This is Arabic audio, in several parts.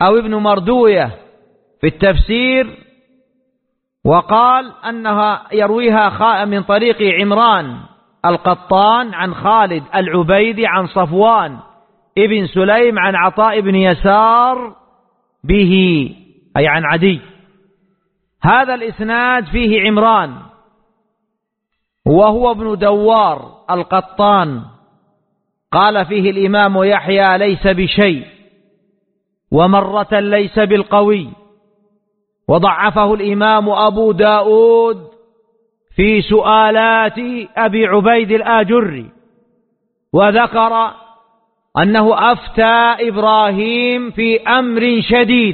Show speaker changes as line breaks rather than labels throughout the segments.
أو ابن مردوية في التفسير، وقال أنها يرويها من طريق عمران القطان عن خالد العبيدي عن صفوان ابن سليم عن عطاء بن يسار به، أي عن عدي. هذا الإسناد فيه عمران وهو ابن دوار القطان، قال فيه الإمام يحيى ليس بشيء، ومرة ليس بالقوي، وضعفه الإمام أبو داود في سؤالات أبي عبيد الآجري، وذكر أنه أفتى إبراهيم في أمر شديد،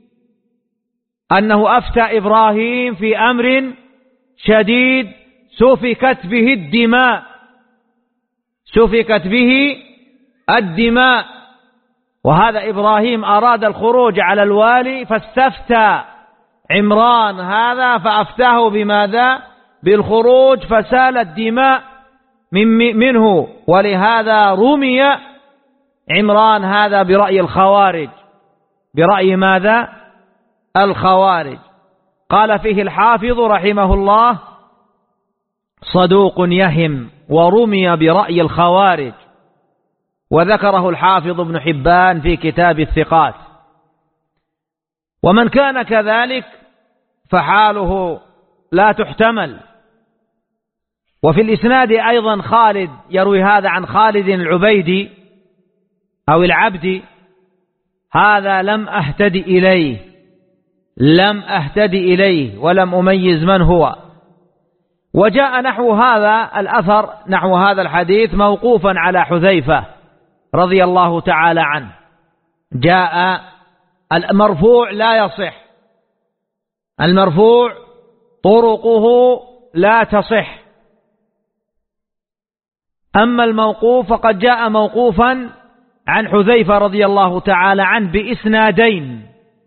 أنه أفتى إبراهيم في أمر شديد سفكت به الدماء، سفكت به الدماء. وهذا إبراهيم أراد الخروج على الوالي فاستفتى عمران هذا فأفتاه بماذا؟ بالخروج، فسالت دماء منه، ولهذا رمي عمران هذا برأي الخوارج. برأي ماذا؟ الخوارج. قال فيه الحافظ رحمه الله صدوق يهم، ورمي برأي الخوارج، وذكره الحافظ ابن حبان في كتاب الثقات. ومن كان كذلك فحاله لا تحتمل. وفي الإسناد أيضا خالد يروي هذا عن خالد العبيدي أو العبدي، هذا لم أهتدي إليه، لم أهتدي إليه ولم أميز من هو. وجاء نحو هذا الأثر، نحو هذا الحديث موقوفا على حذيفة رضي الله تعالى عنه. جاء المرفوع لا يصح، المرفوع طرقه لا تصح. أما الموقوف فقد جاء موقوفا عن حذيفة رضي الله تعالى عنه بإسنادين،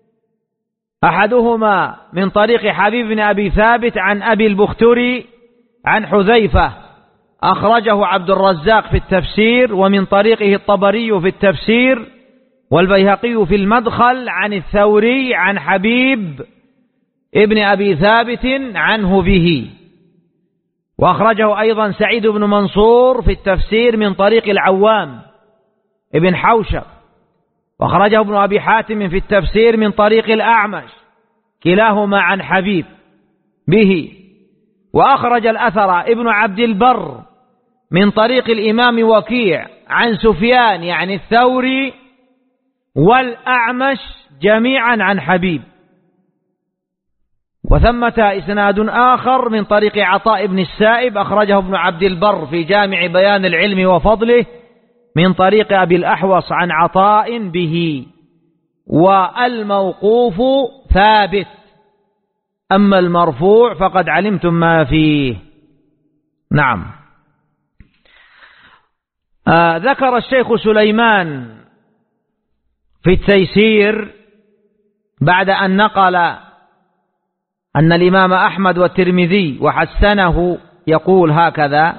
أحدهما من طريق حبيب بن أبي ثابت عن أبي البختري عن حذيفة، أخرجه عبد الرزاق في التفسير، ومن طريقه الطبري في التفسير والبيهقي في المدخل عن الثوري عن حبيب ابن أبي ثابت عنه به. وأخرجه أيضا سعيد بن منصور في التفسير من طريق العوام ابن حوشب، وأخرجه ابن أبي حاتم في التفسير من طريق الأعمش، كلاهما عن حبيب به. وأخرج الأثر ابن عبد البر من طريق الإمام وكيع عن سفيان يعني الثوري والأعمش جميعا عن حبيب. وثمة إسناد آخر من طريق عطاء بن السائب، أخرجه ابن عبد البر في جامع بيان العلم وفضله من طريق أبي الأحوص عن عطاء به. والموقوف ثابت، أما المرفوع فقد علمتم ما فيه. نعم. ذكر الشيخ سليمان في التيسير بعد أن نقل أن الإمام أحمد والترمذي وحسنه يقول هكذا: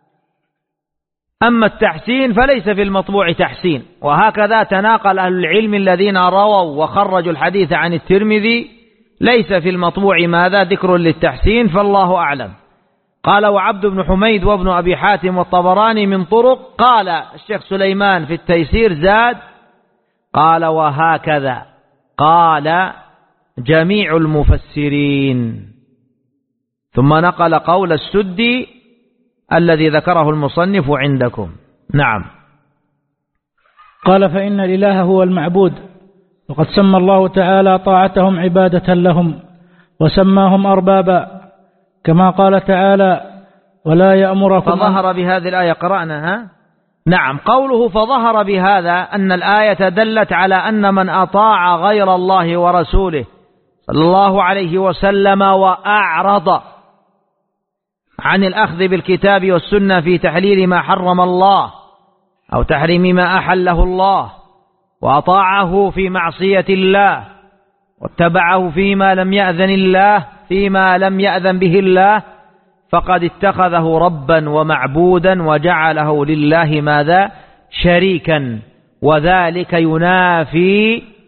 أما التحسين فليس في المطبوع تحسين. وهكذا تناقل أهل العلم الذين رووا وخرجوا الحديث عن الترمذي، ليس في المطبوع ماذا؟ ذكر للتحسين، فالله أعلم. قال وعبد بن حميد وابن أبي حاتم والطبراني من طرق. قال الشيخ سليمان في التيسير زاد قال وهكذا قال جميع المفسرين، ثم نقل قول السدي الذي ذكره المصنف عندكم. نعم.
قال فإن الإله هو المعبود، وقد سمى الله تعالى طاعتهم عبادة لهم، وسماهم أربابا، كما قال تعالى ولا يأمركم.
فظهر بهذه الآية قرأناها. نعم. قوله فظهر بهذا أن الآية دلت على أن من أطاع غير الله ورسوله صلى الله عليه وسلم وأعرض عن الأخذ بالكتاب والسنة في تحليل ما حرم الله أو تحريم ما أحله الله، وأطاعه في معصية الله، واتبعه فيما لم يأذن الله فيما لم يأذن به الله، فقد اتخذه ربا ومعبودا وجعله لله ماذا؟ شريكا. وذلك ينافي